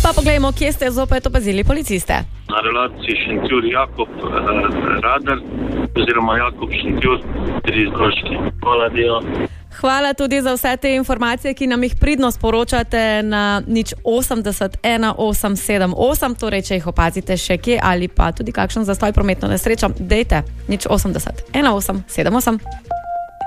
Pa poglejmo, kje ste zopet opazili policiste. Na relaciji Šentjur-Jakob Radar oziroma Jakob-Šentjur 3 Hvala, Dio. Hvala tudi za vse te informacije, ki nam jih pridno sporočate na 080 1878, torej če jih opazite še kje ali pa tudi kakšen zastoj prometno nesrečo, dejte 080 1878.